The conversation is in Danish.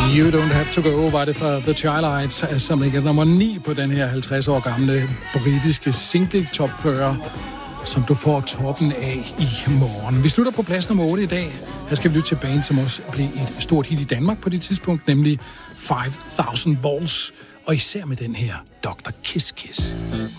You Don't Have To Go var det fra The Childlights, som ligger nummer 9 på den her 50 år gamle britiske single top 40, som du får toppen af i morgen. Vi slutter på plads nummer 8 i dag. Her skal vi lytte til band, som også blev et stort hit i Danmark på det tidspunkt, nemlig 5000 Volts, og især med den her Dr. Kiss Kiss.